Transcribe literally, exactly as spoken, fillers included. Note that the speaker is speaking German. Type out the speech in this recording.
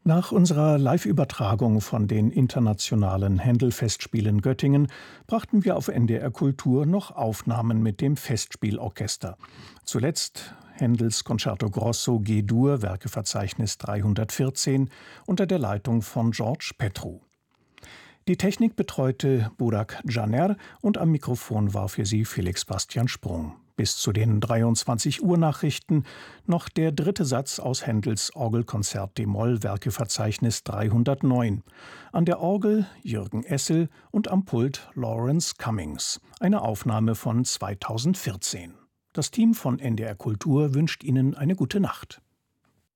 Nach unserer Live-Übertragung von den internationalen Händel-Festspielen Göttingen brachten wir auf N D R Kultur noch Aufnahmen mit dem Festspielorchester. Zuletzt Händels Concerto Grosso G-Dur, Werkeverzeichnis dreihundertvierzehn, unter der Leitung von George Petru. Die Technik betreute Burak Caner und am Mikrofon war für Sie Felix Bastian Sprung. Bis zu den dreiundzwanzig Uhr Nachrichten noch der dritte Satz aus Händels Orgelkonzert d-Moll, Werkeverzeichnis dreihundertneun. An der Orgel Jürgen Essel und am Pult Lawrence Cummings. Eine Aufnahme von zweitausendvierzehn. Das Team von N D R Kultur wünscht Ihnen eine gute Nacht.